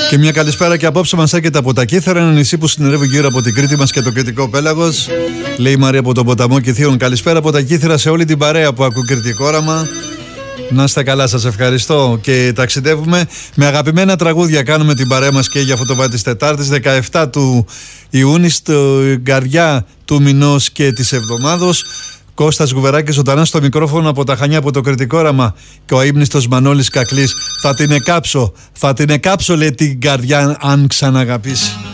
Και μια καλησπέρα και απόψε μας έρχεται από τα Κύθερα, ένα νησί που συνερεύει γύρω από την Κρήτη μας και το Κρητικό Πέλαγος. Λέει η Μαρία από τον ποταμό Κιθίων. Καλησπέρα από τα Κύθερα σε όλη την παρέα που ακού Κρητικό Όραμα. Να είστε καλά, σας ευχαριστώ. Και ταξιδεύουμε με αγαπημένα τραγούδια. Κάνουμε την παρέα μας και για αυτό το βράδυ της Τετάρτης, 17 του Ιούνιου, στην καρδιά του μηνός και της εβδομάδος. Κώστας Γουβεράκης ζωντανά στο μικρόφωνο από τα Χανιά, από το Κρητικό Όραμα, και ο αείμνηστος Μανώλης Κακλής. Θα την εκάψω, λέει την καρδιά αν ξαναγαπήσει.